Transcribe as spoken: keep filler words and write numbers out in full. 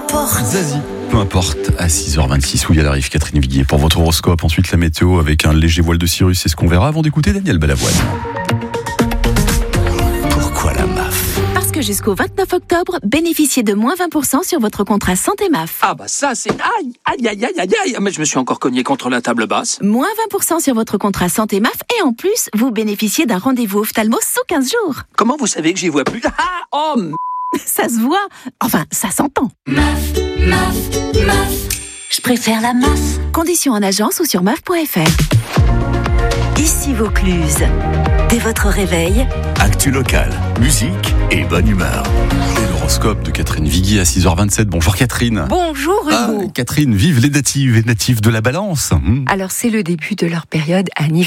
importe. Zazie, peu importe, à six heures vingt-six, où il arrive Catherine Viguier pour votre horoscope. Ensuite, la météo avec un léger voile de cirrus, c'est ce qu'on verra avant d'écouter Daniel Balavoine. Pourquoi la M A F ? Parce que jusqu'au vingt-neuf octobre, bénéficiez de moins vingt pour cent sur votre contrat santé M A F. Ah bah ça c'est... Aïe, aïe, aïe, aïe, aïe, aïe. Mais je me suis encore cogné contre la table basse. Moins vingt pour cent sur votre contrat santé M A F et en plus, vous bénéficiez d'un rendez-vous ophtalmo sous quinze jours. Comment vous savez que j'y vois plus? Ah, oh, m- Ça se voit. Enfin, ça s'entend. M A F, M A F, M A F. Je préfère la M A F. Conditions en agence ou sur M A F point F R. Ici Vaucluse. Dès votre réveil, Actu locale, musique et bonne humeur. Et l'horoscope de Catherine Viguier à six heures vingt-sept. Bonjour Catherine. Bonjour Ah, Hugo. Catherine, vive les natives et natifs de la Balance. Mmh. Alors c'est le début de leur période anniversaire.